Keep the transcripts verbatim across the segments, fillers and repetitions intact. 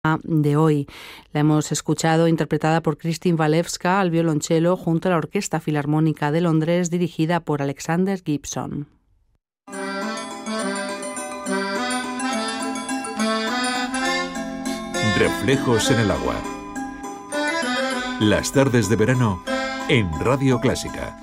de hoy. La hemos escuchado interpretada por Kristin Walewska al violonchelo junto a la Orquesta Filarmónica de Londres dirigida por Alexander Gibson. Reflejos en el agua. Las tardes de verano en Radio Clásica.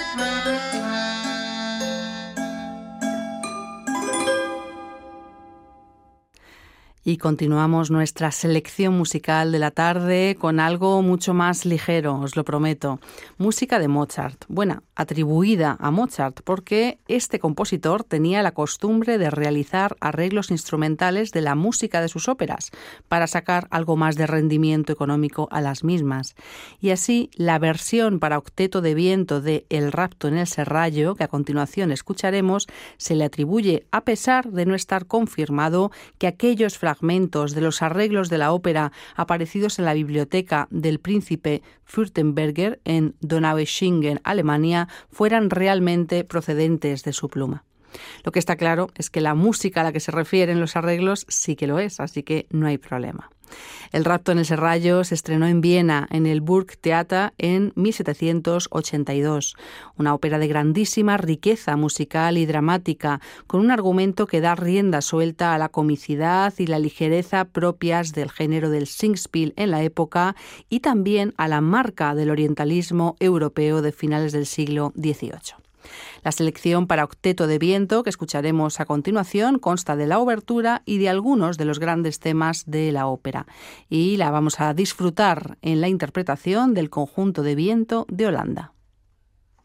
Y continuamos nuestra selección musical de la tarde con algo mucho más ligero, os lo prometo. Música de Mozart. Buena, atribuida a Mozart, porque este compositor tenía la costumbre de realizar arreglos instrumentales de la música de sus óperas para sacar algo más de rendimiento económico a las mismas. Y así, la versión para octeto de viento de El rapto en el serrallo, que a continuación escucharemos, se le atribuye a pesar de no estar confirmado que aquellos fragmentos fragmentos de los arreglos de la ópera aparecidos en la biblioteca del príncipe Fürstenberger en Donaueschingen, Alemania, fueran realmente procedentes de su pluma. Lo que está claro es que la música a la que se refieren los arreglos sí que lo es, así que no hay problema. El rapto en el serrallo se estrenó en Viena, en el Burgtheater, en mil setecientos ochenta y dos. Una ópera de grandísima riqueza musical y dramática, con un argumento que da rienda suelta a la comicidad y la ligereza propias del género del Singspiel en la época y también a la marca del orientalismo europeo de finales del siglo dieciocho. La selección para octeto de viento que escucharemos a continuación consta de la obertura y de algunos de los grandes temas de la ópera, y la vamos a disfrutar en la interpretación del conjunto de viento de Holanda.